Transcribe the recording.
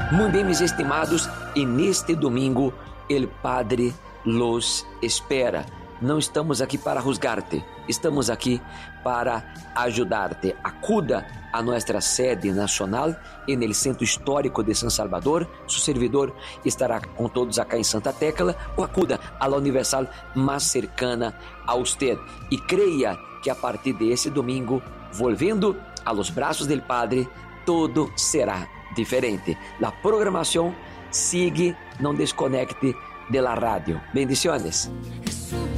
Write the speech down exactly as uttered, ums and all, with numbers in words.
Muy bien, mis estimados, en este domingo el Padre los espera. Não estamos aqui para juzgar-te, estamos aqui para ajudar-te. Acuda a nossa sede nacional no Centro Histórico de San Salvador. Su servidor estará com todos acá em Santa Tecla, ou acuda a la Universal mais cercana a usted. E creia que a partir de esse domingo, volvendo a los braços del Padre, todo será diferente. La programação sigue, não desconecte de la radio. Bendiciones.